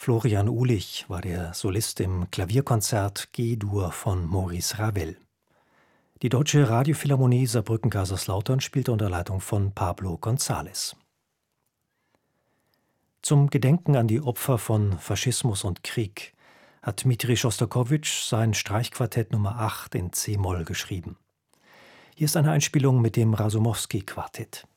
Florian Uhlich war der Solist im Klavierkonzert G-Dur von Maurice Ravel. Die Deutsche Radiophilharmonie Saarbrücken-Kaiserslautern spielte unter Leitung von Pablo González. Zum Gedenken an die Opfer von Faschismus und Krieg hat Dmitri Schostakowitsch sein Streichquartett Nummer 8 in c-Moll geschrieben. Hier ist eine Einspielung mit dem Rasumowski-Quartett.